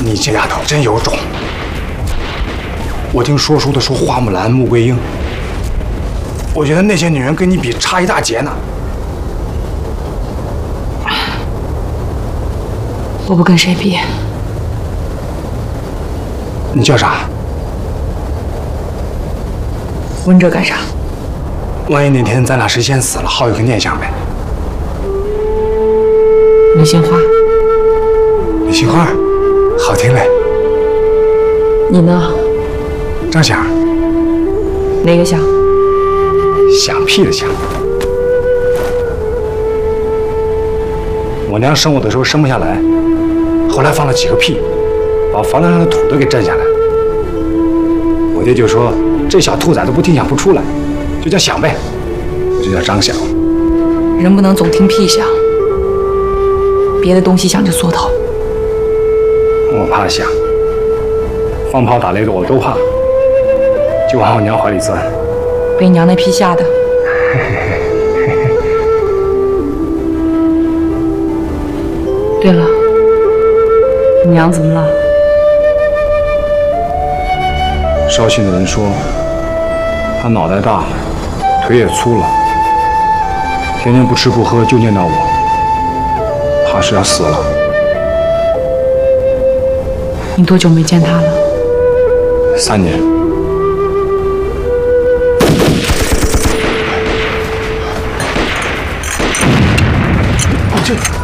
你这丫头真有种！我听说书的说花木兰、穆桂英，我觉得那些女人跟你比差一大截呢。 我不跟谁比。 你叫啥？ 问这干啥？ 万一哪天咱俩谁先死了，好有个念想呗。 李杏花。 李杏花，好听嘞。 你呢？ 张响。 哪个响？ 响屁的响。我娘生我的时候生不下来，后来放了几个屁，把房梁上的土都给震下来。我爹就说这小兔崽子不听响不出来，就叫响呗，我就叫张响。 人不能总听屁响，别的东西响就缩头。 我怕响，放炮打雷的我都怕，就往我娘怀里钻。 被娘那屁吓的。对了，你娘怎么了？ 绍兴的人说，她脑袋大，腿也粗了，天天不吃不喝就念叨我，怕是要死了。 你多久没见她了 ？3年。这。